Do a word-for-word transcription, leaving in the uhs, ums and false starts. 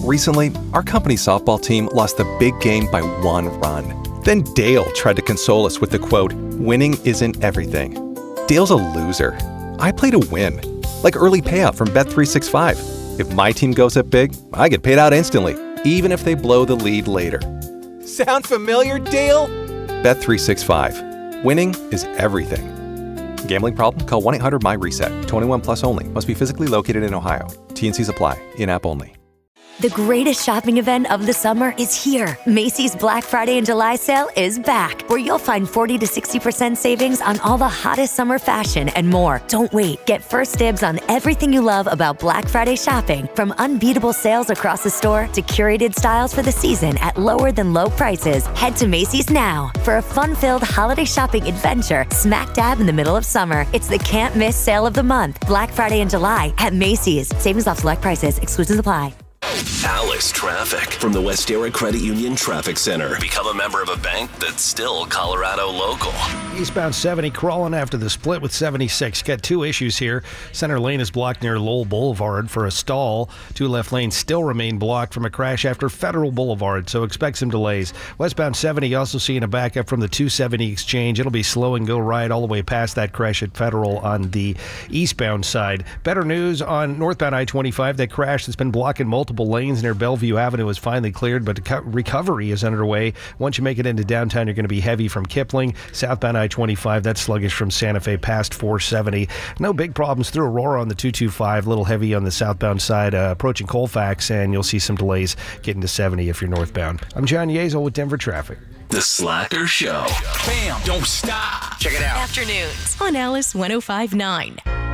Recently, our company's softball team lost the big game by one run. Then Dale tried to console us with the quote, "Winning isn't everything." Dale's a loser. I play to win. Like early payout from Bet three sixty-five. If my team goes up big, I get paid out instantly, even if they blow the lead later. Sound familiar, Dale? Bet three sixty-five. Winning is everything. Gambling problem? Call one eight hundred M Y reset. twenty-one plus only. Must be physically located in Ohio. T and Cs apply. In-app only. The greatest shopping event of the summer is here. Macy's Black Friday and July sale is back, where you'll find forty to sixty percent savings on all the hottest summer fashion and more. Don't wait. Get first dibs on everything you love about Black Friday shopping, from unbeatable sales across the store to curated styles for the season at lower than low prices. Head to Macy's now for a fun-filled holiday shopping adventure smack dab in the middle of summer. It's the can't-miss sale of the month. Black Friday and July at Macy's. Savings off select prices. Exclusions apply. Alice Traffic from the Westera Credit Union Traffic Center. Become a member of a bank that's still Colorado local. Eastbound seventy crawling after the split with seventy-six. Got two issues here. Center lane is blocked near Lowell Boulevard for a stall. Two left lanes still remain blocked from a crash after Federal Boulevard, so expect some delays. Westbound seventy also seeing a backup from the two seventy exchange. It'll be slow and go right all the way past that crash at Federal on the eastbound side. Better news on northbound I twenty-five. That crash that's been blocking multiple lanes near Bellevue Avenue is finally cleared, but recovery is underway. Once you make it into downtown, you're going to be heavy from Kipling. Southbound I twenty-five, that's sluggish from Santa Fe past four seventy. No big problems through Aurora on the two twenty-five, a little heavy on the southbound side, uh, approaching Colfax, and you'll see some delays getting to seventy if you're northbound. I'm John Yezel with Denver Traffic. The Slacker Show. Bam! Don't stop. Check it out. Afternoons on Alice one oh five point nine.